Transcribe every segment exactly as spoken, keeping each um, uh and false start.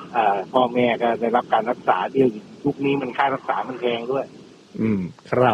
อ่าพ่อแม่ก็ได้รับการรักษาเดียวยุคนี้มันค่ารักษามันแพงด้วยอืมครับ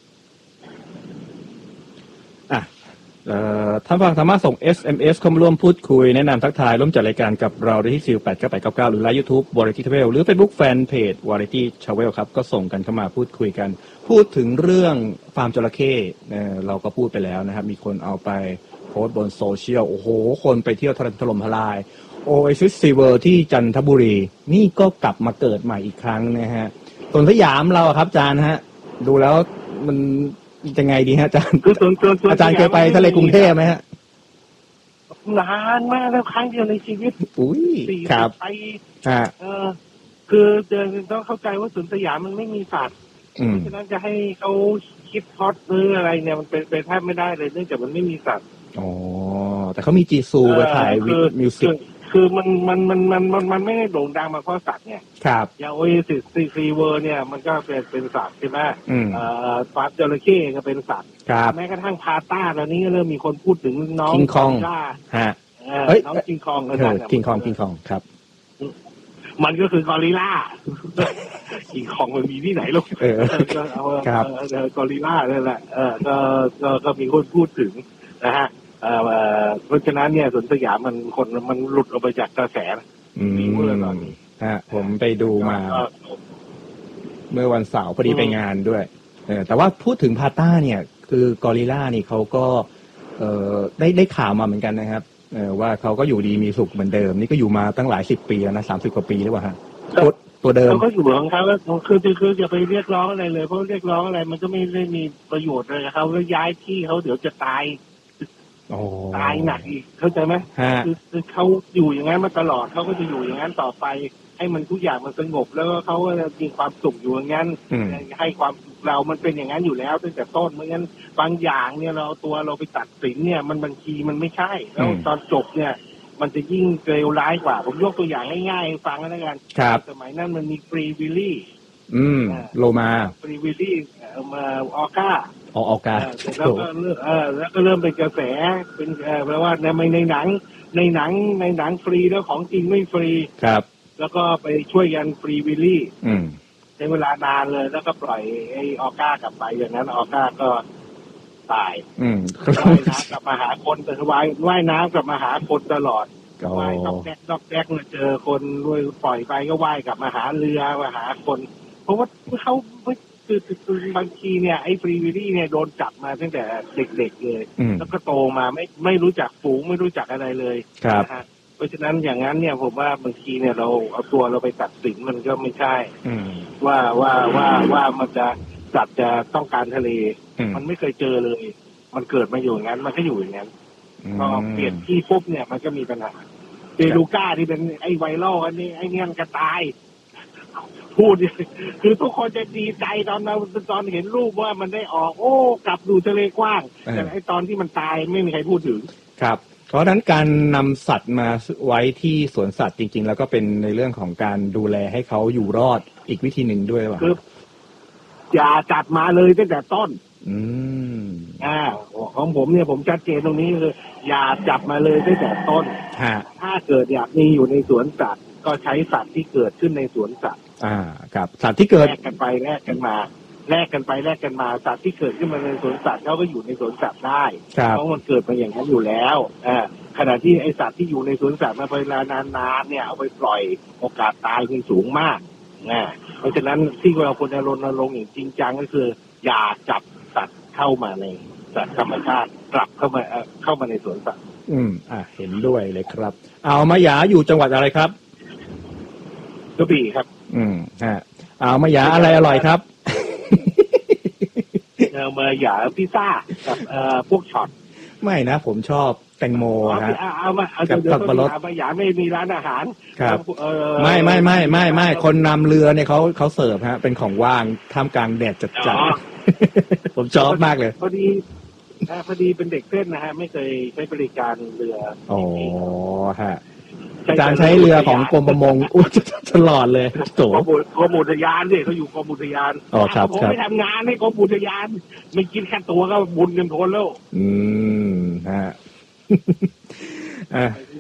อ่ะเอ่อท่านฟังสามารถส่ง เอส เอ็ม เอส เข้ามาร่วมพูดคุยแนะนำทักทายร่วมจัดรายการกับเราได้ที่สี่ แปด เก้า แปด เก้า เก้าหรือไลน์ YouTube Variety Travel หรือ Facebook Fanpage Variety Travel ครับก็ส่งกันเข้ามาพูดคุยกันพูดถึงเรื่องฟาร์มจระเข้เอ่อเราก็พูดไปแล้วนะครับมีคนเอาไปโพสต์บนโซเชียลโอ้โหคนไปเที่ยวถล่มทลาย Oasis Sea World ที่จันทบุรีนี่ก็กลับมาเกิดใหม่อีกครั้งนะฮะสวนสยามเราครับอาจารย์ฮะดูแล้วมันยังไงดีฮะอาจารย์อาจารย์เคยไปทะเลกรุงเทพไหมฮะนานมากแล้วครั้งเดียวในชีวิตอุ้ยครับไปเออคือเดินต้องเข้าใจว่าสวนสยามมันไม่มีสัตว์เพราะฉะนั้นจะให้เขาคิดพอดหรืออะไรเนี่ยมันเป็นไปแทบไม่ได้เลยเนื่องจากมันไม่มีสัตว์อ๋อแต่เขามีจีซูไปถ่ายมิวสิกคือมันมันมันมันมันมันไม่ได้โด่งดังมาเพราะสัตว์เนี่ยครับอย่างโอเอซิสซีเวอร์เนี่ยมันก็เป็นเป็นสัตว์ใช่ไหมเอ่อฟาร์มจระเข้ก็เป็นสัตว์แม้กระทั่งพาต้าตอนนี้ก็เริ่มมีคนพูดถึงน้องคิงคองฮะเอ้ยน้องคิงคองก็ได้คิงคองคิงคองครับมันก็คือกอริลลาคิงคองมันมีที่ไหนลูกเออครับกอริลลานั่นแหละเออก็ก็ก็มีคนพูดถึงนะฮะเอ่อเพราะฉะนั้นเนี่ยสวนสยามมันคนมันหลุดออกไปจากกระแสมีเมื่อตอนนี้ฮะผมไปดูมาเมื่อวันเสาร์พอดีไปงานด้วยเออแต่ว่าพูดถึงพาต้าเนี่ยคือกอริลลานี่เขาก็เอ่อได้ได้ข่าวมาเหมือนกันนะครับเออว่าเขาก็อยู่ดีมีสุขเหมือนเดิมนี่ก็อยู่มาตั้งหลายสิบปีแล้วนะสามสิบกว่าปีหรือเปล่าฮะตัวตัวเดิมเขาก็อยู่ของเขาแล้วคือคือจะไปเรียกร้องอะไรเลยเพราะเรียกร้องอะไรมันก็ไม่ได้มีประโยชน์เลยเขาแล้วย้ายที่เขาเดี๋ยวจะตายตายหนักอีกเข้าใจไหมคือคือเขาอยู่อย่างนั้นมาตลอดเขาก็จะอยู่อย่างนั้นต่อไปให้มันทุกอย่างมันสงบแล้วก็เขาก็มีความสุขอยู่อย่างนั้นให้ความเรามันเป็นอย่างนั้นอยู่แล้วตั้งแต่ต้นเพราะงั้นบางอย่างเนี่ยเราตัวเราไปตัดสินเนี่ยมันบางทีมันไม่ใช่แล้วตอนจบเนี่ยมันจะยิ่งเลวร้ายกว่าผมยกตัวอย่างง่ายๆฟังแล้วกันสมัยนั้นมันมีฟรีวิลลี่อืมโลมาฟรีวิลลี่มาออก้าออกอากาศแล้วก็เริ่มเออแล้วก็เริ่มเป็นกระแสเป็นเอ่อแปลว่าในในหนังในหนังในหนังฟรีแล้วของจริงไม่ฟรีครับแล้วก็ไปช่วยกันฟรีวิลลี่อืมในเวลานานเลยแล้วก็ปล่อยไอ้ออก้ากลับไปอย่างนั้นออก้าก็ตายอืมว่ายน้ำกลับมาหาคนแต่ว่ายว่ายน้ำกลับมาหาคนตลอดว่ายดอกแดกดอกแดกมาเจอคนด้วยปล่อยไปก็ว่ายกลับมาหาเรือมาหาคนเพราะว่าเขาคือคือบางทีเนี่ยไอ้ฟรีวิลลี่เนี่ยโดนจับมาตั้งแต่เด็กๆเลยแล้วก็โตมาไม่ไม่รู้จักฝูงไม่รู้จักอะไรเลยนะฮะเพราะฉะนั้นอย่างนั้นเนี่ยผมว่าบางทีเนี่ยเราเอาตัวเราไปตัดสินมันก็ไม่ใช่ว่าว่าว่าว่ามันจะสัตว์จะต้องการทะเลมันไม่เคยเจอเลยมันเกิดมาอยู่อย่างนั้นมันก็อยู่อย่างนั้นพอเปลี่ยนที่ปุ๊บเนี่ยมันก็มีปัญหาเดลูก้าที่เป็นไอ้ไวรัลอันนี้ไอ้เนี่ยกระตายพูดคือทุกคนจะดีใจตอนเราตอนเห็นรูปว่ามันได้ออกโอ้กลับดูทะเลกว้างแต่ไอ้ตอนที่มันตายไม่มีใครพูดถึงครับเพราะฉะนั้นการนำสัตว์มาไว้ที่สวนสัตว์จริงๆแล้วก็เป็นในเรื่องของการดูแลให้เขาอยู่รอดอีกวิธีหนึ่งด้วยป่ะคืออย่าจัดมาเลยตั้งแต่ต้นอืมอ่าของผมเนี่ยผมชัดเจนตรงนี้คืออย่าจับมาเลยตั้งแต่ต้นถ้าเกิดอยากมีอยู่ในสวนสัตว์ก็ใช้สัตว์ที่เกิดขึ้นในสวนสัตว์อ่าครับสัตว์ที่เกิดแลกกันไปแลกกันมาแลกกันไปแลกกันมาสัตว์ที่เกิดขึ้นมาในสวนสัตว์เขาก็อยู่ในสวนสัตว์ได้เพราะมันเกิดมาอย่างนั้นอยู่แล้วอ่าขณะที่ไอสัตว์ที่อยู่ในสวนสัตว์มาเวลานานๆเนี่ยเอาไปปล่อยโอกาสตายมีสูงมากนะเพราะฉะนั้นที่เราควรจะรณรงค์อย่างจริงจังก็คืออย่าจับสัตว์เข้ามาในสัตว์ธรรมชาติกลับเข้ามาเข้ามาในสวนสัตว์อืมอ่าเห็นด้วยเลยครับเอามาหยาอยู่จังหวัดอะไรครับกระบี่ครับอืมฮะเอามาหยาอะไรอร่อยครับเอามาหยาพิซซ่ากับเอ่อพวกช็อตไม่นะผมชอบแตงโมฮะเอามาเอาเดี๋ยวเอามาหยาไม่มีร้านอาหารครับไม่ไม่ไม่ไม่ไม่คนนำเรือเนี่ยเขาเขาเสิร์ฟฮะเป็นของว่างท่ามกลางแดดจัดๆผมชอบมากเลยพอดีพอดีเป็นเด็กเส้นนะฮะไม่เคยใช้บริการเรืออ๋อฮะอาจารย์ใช้เรือของกรมประมงอุ้ยตลอดเลยโถกรมอุทยานเนี่ยเขาอยู่กรมอุทยานอ๋อครับผมไม่ทำงานให้กรมอุทยานไม่กินแค่ตัวก็บุญกันทนแล้วอืมฮะอ่ะ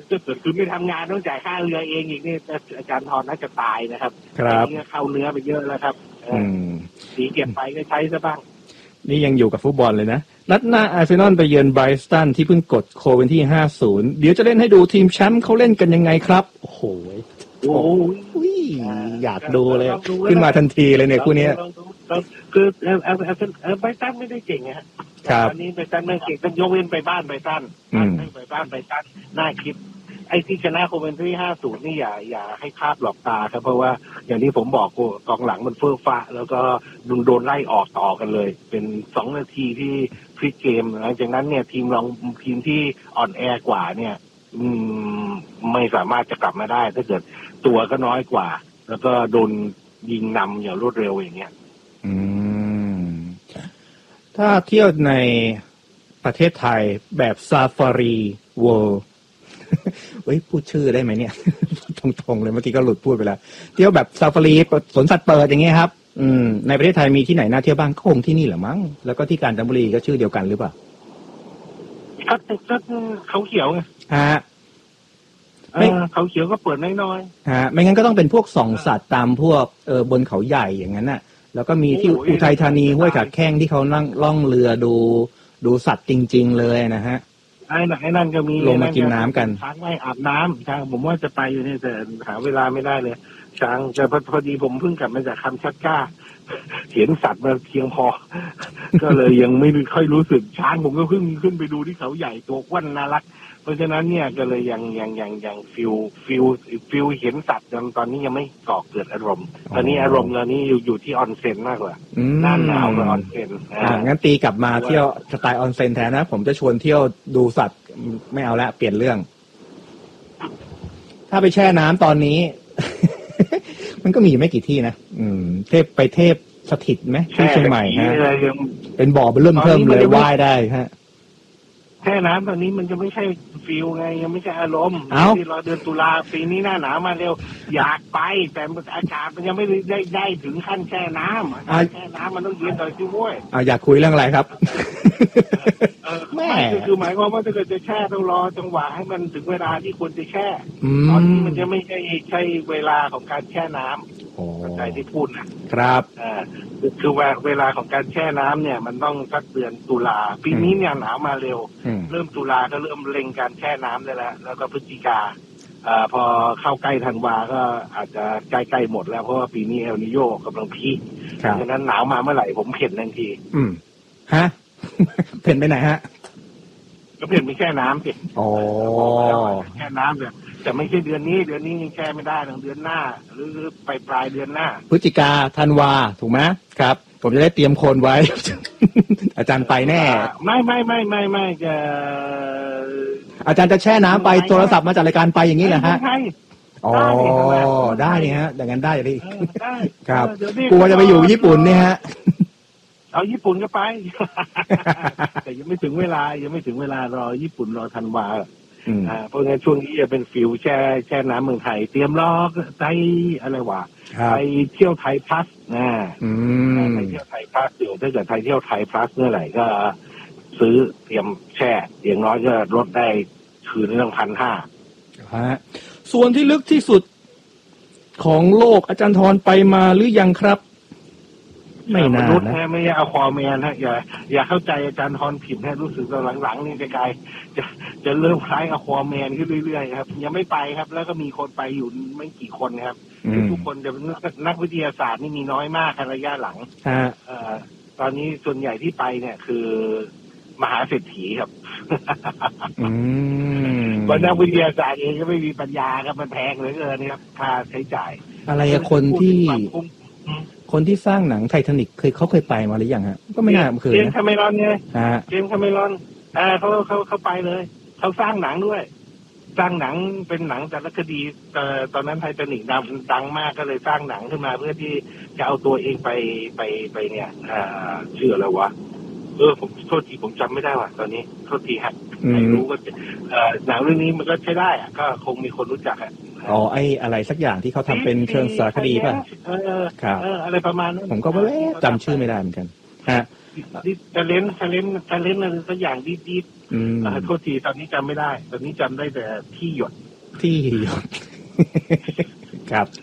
คือไม่ทำงานต้องจ่ายค่าเรือเองอีกนี่อาจารย์ทรน่าจะตายนะครับครับนี่เข้าเนื้อไปเยอะแล้วครับสีเก็บไปก็ใช้ซะบ้างนี่ยังอยู่กับฟุตบอลเลยนะนัดหน้าอาร์เซนอลไปเยือนไบรตันที่เพิ่งกดโควินที่ ห้าศูนย์ เดี๋ยวจะเล่นให้ดูทีมแชมป์เขาเล่นกันยังไงครับโอ้โหโอ้ยอยากดูเลยขึ้นมาทันทีเลยเนี่ยคู่นี้คือเออเออเออไบรตันไม่ได้เก่งฮะตอนนี้ไบรตันไม่เก่งต้องยกเว้นไปบ้านไบรตันไปบ้านไบรตันน่าคิดไอ้ที่ชนะโคเวนทรี ห้าศูนย์ นี่อย่าอย่าให้คาดหลอกตาครับเพราะว่าอย่างที่ผมบอกกองหลังมันเฟื่อฟ้าแล้วก็โดนไล่ออกต่อกันเลยเป็นสองนาทีที่พลิกเกมหลังจากนั้นเนี่ยทีมรองทีมที่อ่อนแอกว่าเนี่ยอืมไม่สามารถจะกลับมาได้ถ้าเกิดตัวก็น้อยกว่าแล้วก็โดนยิงนำอย่างรวดเร็วอย่างเงี้ยอืมถ้าเที่ยวในประเทศไทยแบบซาฟารีเวิลด์เฮ้ยพูดชื่อได้ไหมเนี่ยตรงๆเลยเมื่อกี้ก็หลุดพูดไปแล้วเที่ยวแบบซาฟารีสวนสัตว์เปิดอย่างเงี้ยครับอืมในประเทศไทยมีที่ไหนน่าเที่ยวบ้างก็คงที่นี่แหละมั้งแล้วก็ที่กาญจนบุรีก็ชื่อเดียวกันหรือเปล่าก็ก็เขาเขียวไงฮะไม่เขาเขียวก็เปิดน้อยๆฮะไม่งั้นก็ต้องเป็นพวกส่องสัตว์ตามพวกเออบนเขาใหญ่อย่างนั้นน่ะแล้วก็มีที่อุทัยธานีห้วยขาแข้งที่เขานั่งล่องเรือดูดูสัตว์จริงๆเลยนะฮะไอ้ไอ้นั่นก็มีลงมากินน้ำกันช้างไม่อาบน้ำช้างผมว่าจะไปอยู่นี่แต่หาเวลาไม่ได้เลยช้างจะพอดีผมเพิ่งกลับมาจากคำชัดก้าเห็นสัตว์มาเพียงพอก็เลยยังไม่ค่อยรู้สึกช้างผมก็เพิ่งขึ้นไปดูที่เขาใหญ่ตัวอ้วนน่ารักเพราะฉะนั้นเนี่ยก็เลยยังยังยังยังฟิลฟิลฟิลเห็นสัตว์ตอนนี้ยังไม่ก่อเกิดอารมณ์ตอนนี้อารมณ์ตอนนี้อยู่อยู่ที่ออนเซ็นมากกว่าหน้าหนาวกับออนเซ็นอ่างั้นตีกลับมาเที่ยวสไตล์ออนเซ็นแทนนะผมจะชวนเที่ยวดูสัตว์ไม่เอาละเปลี่ยนเรื่องถ้าไปแช่น้ำตอนนี้ มันก็มีไม่กี่ที่นะอืมเทพไปเทพสถิตไหมที่เชียงใหม่ฮะเป็นบ่อเริ่มเพิ่มเลยว่ายได้ฮะแช่น้ำตอนนี้มันจะไม่ใช่ฟิลไงยังไม่ใช่อารมณ์ที่เราเดือนตุลาปีนี้หน้าหนาวมาเร็วอยากไปแต่อากาศมันยังไม่ได้ได้ถึงขั้นแช่น้ำแช่น้ำมันต้องเย็นต่อยซิม้วยอ่าอยากคุยเรื่องอะไรครับแม่คือหมายความว่าถ้าเกิดจะแช่ต้องรอจังหวะให้มันถึงเวลาที่ควรจะแช่ตอนนี้มันจะไม่ใช่ใช่เวลาของการแช่น้ำเข้าใจที่พูดนะครับอ่าคือว่าเวลาของการแช่น้ำเนี่ยมันต้องสักเดือนตุลาปีนี้เนี่ยหนาวมาเร็วเริ่มตุลาก็เริ่มเล็งการแช่น้ำได้แล้วแล้วก็พฤศจิกาอ่าพอเข้าใกล้ธันวาก็อาจจะใกล้ๆหมดแล้วเพราะว่าปีนี้เอลนิโยกำลังพีคเพราะฉะนั้นหนาวมาเมื่อไหร่ผมเพ่นทันทีอืมฮะเพ่นไปไหนฮะก็เพ่นไปแช่น้ำสิอ๋อแช่น้ำเลยแต่ไม่ใช่เดือนนี้เดือนนี้ยังแช่ไม่ได้ถึงเดือนหน้าหรือปลายปลายเดือนหน้าพฤศจิกาธันวาถูกไหมครับผมจะได้เตรียมโคนไว้ อาจารย์ไปแน่ไม่ไม่ไม่ไม่ไม่จะอาจารย์จะแช่น้ำไปโทรศัพท์มาจากรายการไปอย่างนี้เหรอฮะอ๋อได้เนี่ยฮะอย่างนั้นได้เลยครับกลัวจะไปอยู่ญี่ปุ่นเนี่ยฮะเอาญี่ปุ่นก็ไปแต่ยังไม่ถึงเวลายังไม่ถึงเวลารอญี่ปุ่นรอธันวาอ่าเพราะงั้นช่วงนี้จะเป็นฟิลแช่แช่น้ำเมืองไทยเตรียมรอไปอะไรวะไปเที่ยวไทยพลัสนะไปเที่ยวไทยพลัสอยู่ถ้าเกิดไทยเที่ยวไทยพลัสเมื่อไหร่ก็ซื้อเตรียมแช่อย่างน้อยก็ลดได้คืนเรื่องพันห้าฮะส่วนที่ลึกที่สุดของโลกอาจารย์ธรไปมาหรือยังครับไม่นานนะไม่ใช่เอาคอแมนฮะอย่าอย่าเข้าใจอาจารย์ทอนผิดนะรู้สึกตอนหลังๆนี่จะกลายจะจะเริ่มคล้ายเอาคอแมนขึ้นเรื่อยๆครับยังไม่ไปครับแล้วก็มีคนไปอยู่ไม่กี่คนครับทุกคนจะเป็นนักวิทยาศาสตร์นี่มีน้อยมากระยะหลังตอนนี้ส่วนใหญ่ที่ไปเนี่ยคือมหาเศรษฐีครับว่านักวิทยาศาสตร์เองก็ไม่มีปัญญาครับมันแพงเหลือเกินนะครับค่าใช้จ่ายอะไรคนที่คนที่สร้างหนังไททานิคเคยเขาเคยไปมาหรือยังฮะก็ไม่น่าเคยนะเจมส์คาเมรอนไงเจมส์คาเมรอนอ่าเขาเขาเขาไปเลยเขาสร้างหนังด้วยสร้างหนังเป็นหนังสารคดีเอ่อตอนนั้นไททานิคดังดังมากก็เลยสร้างหนังขึ้นมาเพื่อที่จะเอาตัวเองไปไปไปเนี่ยอ่าชื่ออะไรวะเออผมโทษทีผมจำไม่ได้ว่ะตอนนี้โทษทีฮะไม่รู้ก็เอ่อหนังเรื่องนี้มันก็ใช้ได้อ่ะก็คงมีคนรู้จักอ่ะอ๋อไอ้อะไรสักอย่างที่เขาทำเป็นเชิงสารคดีป่ะครับอะไรประมาณนั้นผมก็ไม่จำชื่อไม่ได้เหมือนกันฮะดิทาเลนทาเลนทาเลนอะไรสักอย่างดิดิดโทษทีตอนนี้จำไม่ได้ตอนนี้จำได้แต่ที่หยดที่หยดครับ